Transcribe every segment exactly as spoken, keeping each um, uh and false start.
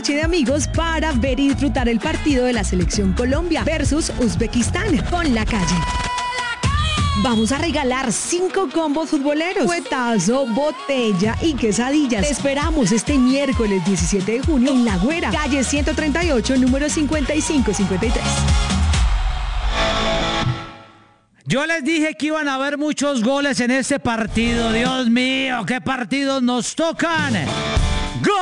parche de amigos para ver y disfrutar el partido de la Selección Colombia versus Uzbekistán con La Calle. Vamos a regalar cinco combos futboleros, cuetazo, botella y quesadillas. Te esperamos este miércoles diecisiete de junio en La Güera, calle ciento treinta y ocho, número cincuenta y cinco cincuenta y tres. Yo les dije que iban a haber muchos goles en este partido. Dios mío, qué partidos nos tocan. ¡Gol!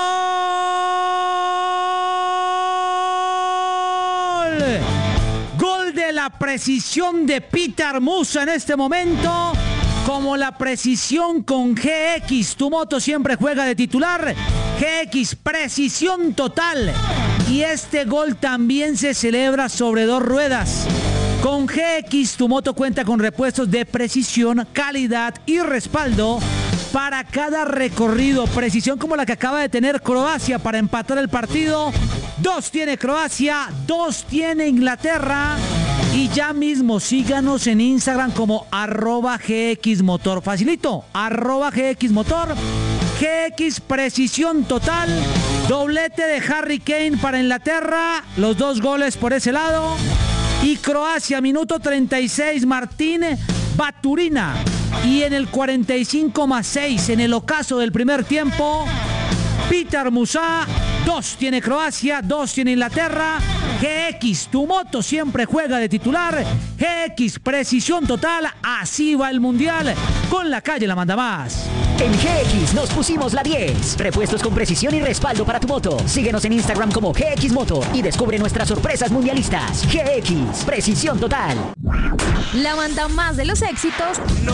Gol de la precisión de Peter Musa en este momento. Como la precisión con G X. Tu moto siempre juega de titular. G X, precisión total. Y este gol también se celebra sobre dos ruedas. Con G X, tu moto cuenta con repuestos de precisión, calidad y respaldo para cada recorrido. Precisión como la que acaba de tener Croacia para empatar el partido. Dos tiene Croacia, dos tiene Inglaterra. Y ya mismo síganos en Instagram como arroba G X Motor. Facilito, arroba G X Motor. G X precisión total. Doblete de Harry Kane para Inglaterra. Los dos goles por ese lado. Y Croacia, minuto treinta y seis, Martín Baturina. Y en el cuarenta y cinco más seis, en el ocaso del primer tiempo, Peter Musa. Dos tiene Croacia, dos tiene Inglaterra. G X, tu moto siempre juega de titular. G X, precisión total. Así va el Mundial. Con La Calle la manda más. En G X nos pusimos la diez. Repuestos con precisión y respaldo para tu moto. Síguenos en Instagram como G X Motor y descubre nuestras sorpresas mundialistas. G X, precisión total. La banda más de los éxitos.